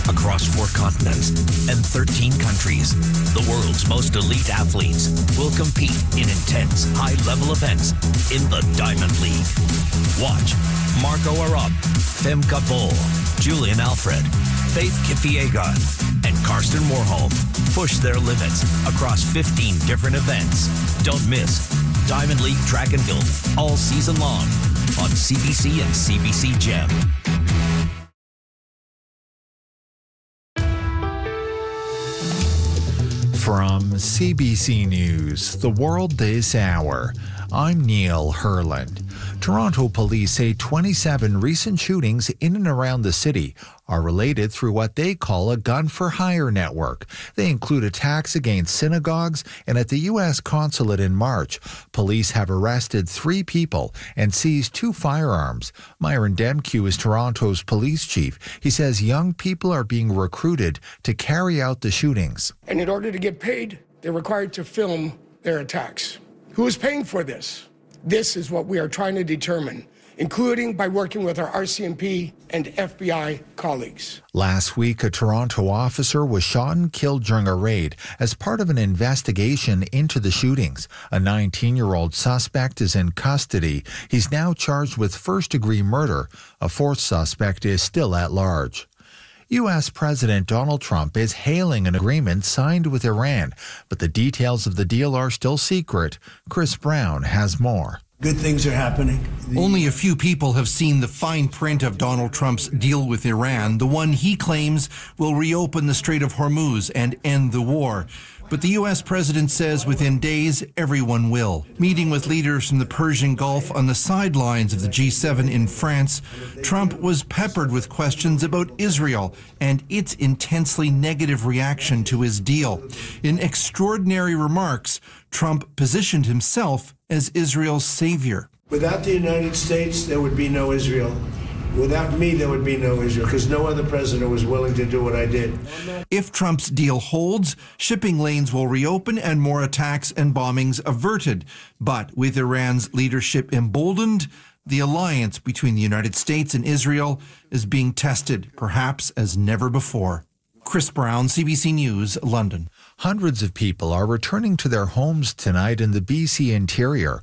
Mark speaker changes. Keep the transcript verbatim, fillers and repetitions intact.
Speaker 1: across four continents and thirteen countries. The world's most elite athletes will compete in intense, high-level events in the Diamond League. Watch Marco Arop, Femke Bol, Julian Alfred, Faith Kipyegon, and Karsten Warholm push their limits across fifteen different events. Don't miss Diamond League Track and Field all season long on C B C and C B C Gem.
Speaker 2: From C B C News, The World This Hour, I'm Neil Herland. Toronto police say twenty-seven recent shootings in and around the city are related through what they call a gun-for-hire network. They include attacks against synagogues and at the U S consulate in March. Police have arrested three people and seized two firearms. Myron Demkew is Toronto's police chief. He says young people are being recruited to carry out the shootings.
Speaker 3: And in order to get paid, they're required to film their attacks. Who is paying for this? This is what we are trying to determine, including by working with our R C M P and F B I colleagues.
Speaker 2: Last week, a Toronto officer was shot and killed during a raid as part of an investigation into the shootings. A nineteen-year-old suspect is in custody. He's now charged with first-degree murder. A fourth suspect is still at large. U S President Donald Trump is hailing an agreement signed with Iran, but the details of the deal are still secret. Chris Brown has more.
Speaker 4: Good things are happening.
Speaker 5: Only a few people have seen the fine print of Donald Trump's deal with Iran, the one he claims will reopen the Strait of Hormuz and end the war. But the U S president says within days, everyone will. Meeting with leaders from the Persian Gulf on the sidelines of the G seven in France, Trump was peppered with questions about Israel and its intensely negative reaction to his deal. In extraordinary remarks, Trump positioned himself as Israel's savior.
Speaker 4: Without the United States, there would be no Israel. Without me, there would be no Israel, because no other president was willing to do what I did.
Speaker 5: If Trump's deal holds, shipping lanes will reopen and more attacks and bombings averted. But with Iran's leadership emboldened, the alliance between the United States and Israel is being tested, perhaps as never before. Chris Brown, C B C News, London.
Speaker 2: Hundreds of people are returning to their homes tonight in the B C interior